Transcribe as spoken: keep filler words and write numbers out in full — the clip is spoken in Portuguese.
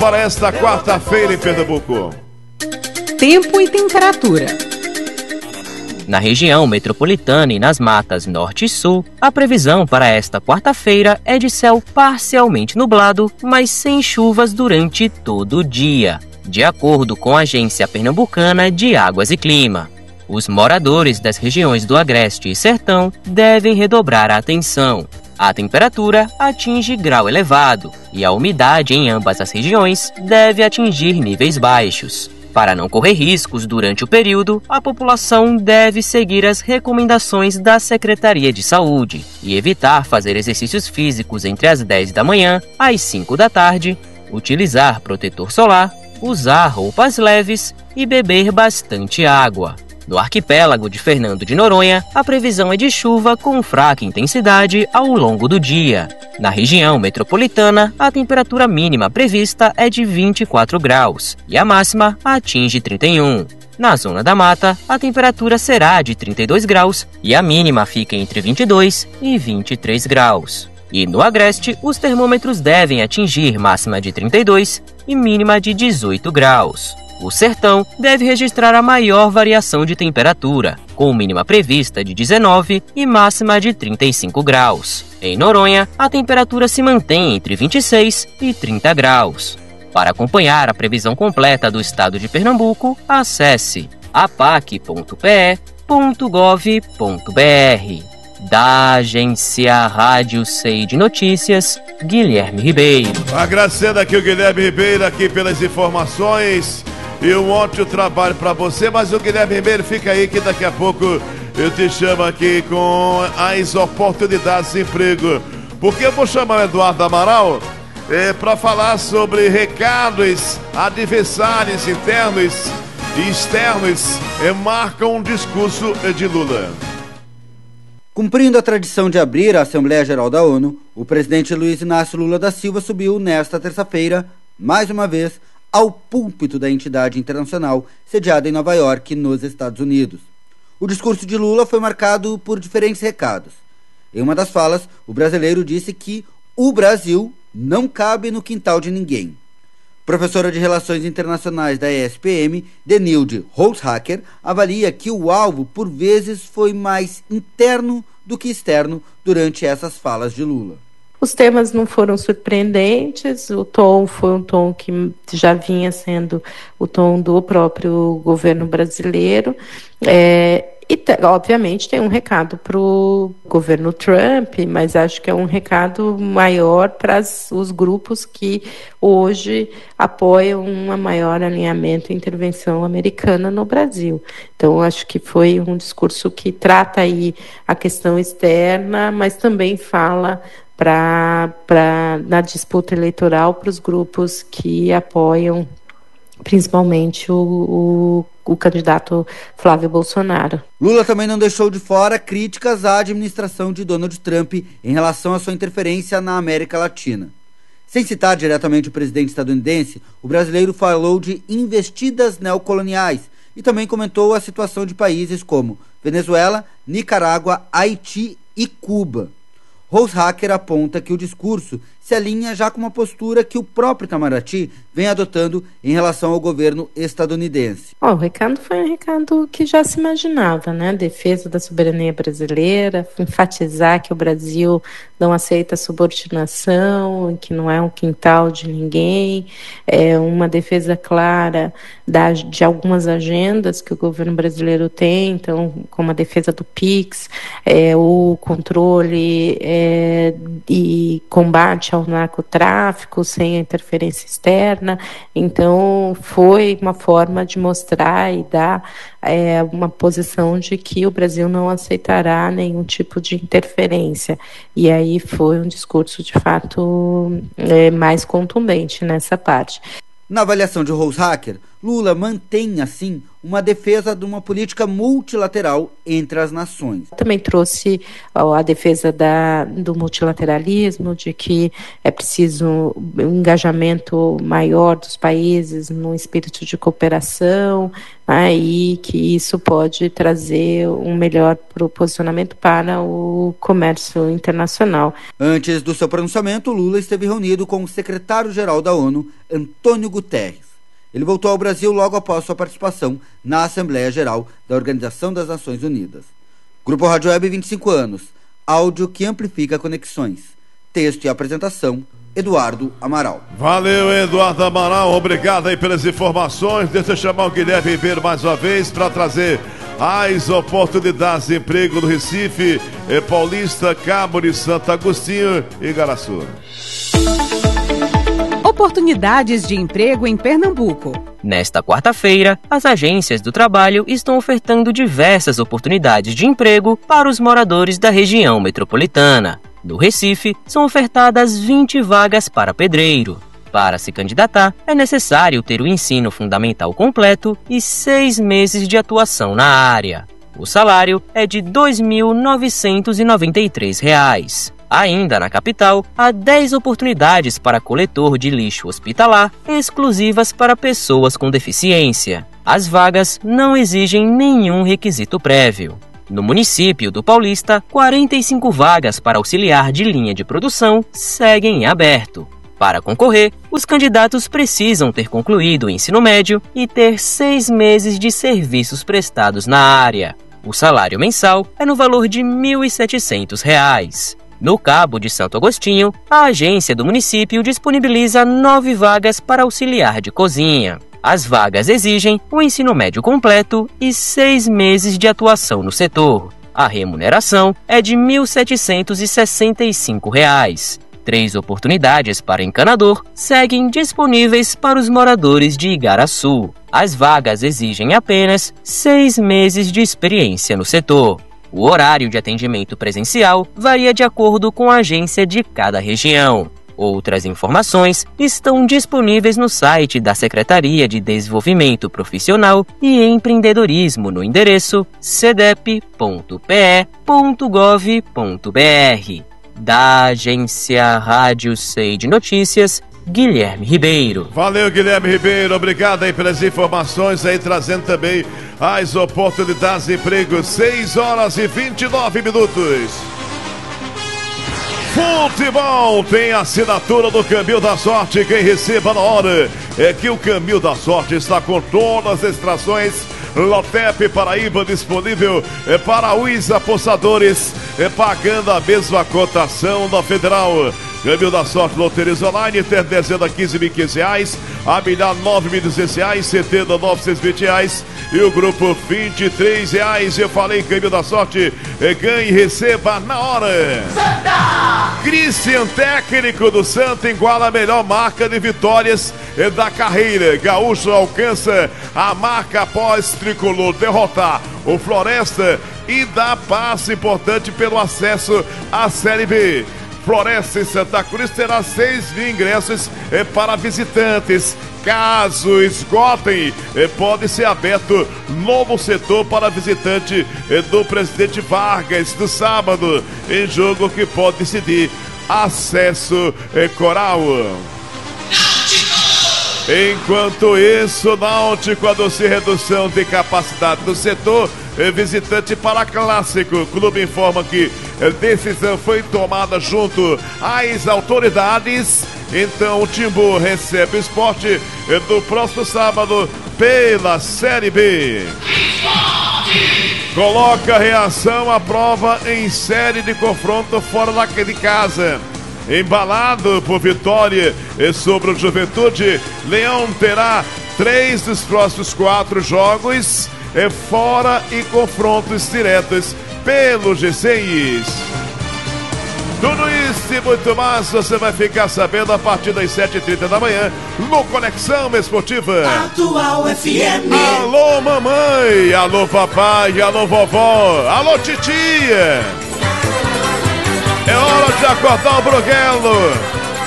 Para esta quarta-feira em Pernambuco. Tempo e temperatura. Na região metropolitana e nas matas norte e sul, a previsão para esta quarta-feira é de céu parcialmente nublado, mas sem chuvas durante todo o dia, de acordo com a Agência Pernambucana de Águas e Clima. Os moradores das regiões do Agreste e Sertão devem redobrar a atenção. A temperatura atinge grau elevado e a umidade em ambas as regiões deve atingir níveis baixos. Para não correr riscos durante o período, a população deve seguir as recomendações da Secretaria de Saúde e evitar fazer exercícios físicos entre as dez da manhã às cinco da tarde, utilizar protetor solar, usar roupas leves e beber bastante água. No arquipélago de Fernando de Noronha, a previsão é de chuva com fraca intensidade ao longo do dia. Na região metropolitana, a temperatura mínima prevista é de vinte e quatro graus e a máxima atinge trinta e um. Na zona da mata, a temperatura será de trinta e dois graus e a mínima fica entre vinte e dois e vinte e três graus. E no Agreste, os termômetros devem atingir máxima de trinta e dois e mínima de dezoito graus. O Sertão deve registrar a maior variação de temperatura, com mínima prevista de dezenove e máxima de trinta e cinco graus. Em Noronha, a temperatura se mantém entre vinte e seis e trinta graus. Para acompanhar a previsão completa do estado de Pernambuco, acesse apac ponto p e ponto gov ponto b r. Da Agência Rádio C de Notícias, Guilherme Ribeiro. Agradecendo aqui o Guilherme Ribeiro aqui pelas informações. E um ótimo trabalho para você, mas o Guilherme Ribeiro fica aí que daqui a pouco eu te chamo aqui com as oportunidades de emprego. Porque eu vou chamar o Eduardo Amaral é, para falar sobre recados, adversários internos e externos é, marcam um discurso de Lula. Cumprindo a tradição de abrir a Assembleia Geral da ONU, o presidente Luiz Inácio Lula da Silva subiu nesta terça-feira, mais uma vez, ao púlpito da entidade internacional sediada em Nova York, nos Estados Unidos. O discurso de Lula foi marcado por diferentes recados. Em uma das falas, o brasileiro disse que o Brasil não cabe no quintal de ninguém. Professora de Relações Internacionais da E S P M, Denilde Holzhacker, avalia que o alvo, por vezes, foi mais interno do que externo durante essas falas de Lula. Os temas não foram surpreendentes, o tom foi um tom que já vinha sendo o tom do próprio governo brasileiro. É, e, obviamente, tem um recado para o governo Trump, mas acho que é um recado maior para os grupos que hoje apoiam um maior alinhamento e intervenção americana no Brasil. Então, acho que foi um discurso que trata aí a questão externa, mas também fala Pra, pra, na disputa eleitoral para os grupos que apoiam principalmente o, o, o candidato Flávio Bolsonaro. Lula também não deixou de fora críticas à administração de Donald Trump em relação à sua interferência na América Latina. Sem citar diretamente o presidente estadunidense, o brasileiro falou de investidas neocoloniais e também comentou a situação de países como Venezuela, Nicarágua, Haiti e Cuba. Holzhacker aponta que o discurso se alinha já com uma postura que o próprio Itamaraty vem adotando em relação ao governo estadunidense. Oh, o recado foi um recado que já se imaginava, né? Defesa da soberania brasileira, enfatizar que o Brasil não aceita subordinação, que não é um quintal de ninguém, é uma defesa clara da, de algumas agendas que o governo brasileiro tem, então, como a defesa do PIX, é, o controle é, e combate ao narcotráfico sem a interferência externa. Então foi uma forma de mostrar e dar é, uma posição de que o Brasil não aceitará nenhum tipo de interferência, e aí foi um discurso de fato é, mais contundente nessa parte. Na avaliação de Holzhacker, Lula mantém, assim, uma defesa de uma política multilateral entre as nações. Também trouxe ó, a defesa da, do multilateralismo, de que é preciso um engajamento maior dos países num espírito de cooperação, né, e que isso pode trazer um melhor posicionamento para o comércio internacional. Antes do seu pronunciamento, Lula esteve reunido com o secretário-geral da ONU, Antônio Guterres. Ele voltou ao Brasil logo após sua participação na Assembleia Geral da Organização das Nações Unidas. Grupo Rádio Web, vinte e cinco anos. Áudio que amplifica conexões. Texto e apresentação, Eduardo Amaral. Valeu, Eduardo Amaral. Obrigado aí pelas informações. Deixa eu chamar o Guilherme Ribeiro mais uma vez para trazer as oportunidades de emprego do Recife, Paulista, Cabo de Santo Agostinho e Igaraçu. Oportunidades de emprego em Pernambuco. Nesta quarta-feira, as agências do trabalho estão ofertando diversas oportunidades de emprego para os moradores da região metropolitana. No Recife, são ofertadas vinte vagas para pedreiro. Para se candidatar, é necessário ter o ensino fundamental completo e seis meses de atuação na área. O salário é de dois mil novecentos e noventa e três reais. Ainda na capital, há dez oportunidades para coletor de lixo hospitalar, exclusivas para pessoas com deficiência. As vagas não exigem nenhum requisito prévio. No município do Paulista, quarenta e cinco vagas para auxiliar de linha de produção seguem em aberto. Para concorrer, os candidatos precisam ter concluído o ensino médio e ter seis meses de serviços prestados na área. O salário mensal é no valor de mil e setecentos reais. No Cabo de Santo Agostinho, a agência do município disponibiliza nove vagas para auxiliar de cozinha. As vagas exigem o ensino médio completo e seis meses de atuação no setor. A remuneração é de mil setecentos e sessenta e cinco reais. Três oportunidades para encanador seguem disponíveis para os moradores de Igaraçu. As vagas exigem apenas seis meses de experiência no setor. O horário de atendimento presencial varia de acordo com a agência de cada região. Outras informações estão disponíveis no site da Secretaria de Desenvolvimento Profissional e Empreendedorismo no endereço c d e p ponto p e ponto gov ponto b r. Da agência Rádio Sei de Notícias, Guilherme Ribeiro. Valeu, Guilherme Ribeiro, obrigado aí pelas informações aí, trazendo também as oportunidades de emprego. Seis horas e vinte e nove minutos. Futebol tem assinatura do Caminho da Sorte. Quem receba na hora é que o Caminho da Sorte está com todas as extrações Lotep Paraíba disponível é para os apostadores, é pagando a mesma cotação da Federal. Caminho da Sorte Loterias Online, ter dezena quinze mil e quinze reais, a milhar nove mil e duzentos reais, setenta novecentos e vinte reais e o grupo vinte e três reais. Eu falei Caminho da Sorte, é, ganhe e receba na hora. Santa! Christian, técnico do Santa, iguala a melhor marca de vitórias é, da carreira. Gaúcho alcança a marca após tricolor derrotar o Floresta e dá passo importante pelo acesso à Série B. Floresta em Santa Cruz terá seis mil ingressos eh, para visitantes. Caso esgotem, eh, pode ser aberto novo setor para visitante eh, do Presidente Vargas no sábado, em jogo que pode decidir acesso eh, coral. Enquanto isso, Náutico anuncia redução de capacidade do setor visitante para clássico. O clube informa que a decisão foi tomada junto às autoridades. Então o Timbu recebe o Esporte do próximo sábado pela Série B. Coloca reação à prova em série de confronto fora de casa. Embalado por vitória sobre o Juventude, Leão terá três dos próximos quatro jogos é fora e confrontos diretos pelo G seis. Tudo isso e muito mais você vai ficar sabendo a partir das sete e trinta da manhã no Conexão Esportiva. Atual F M. Alô mamãe, alô papai, alô vovó, alô titia. É hora de acordar o Bruguelo.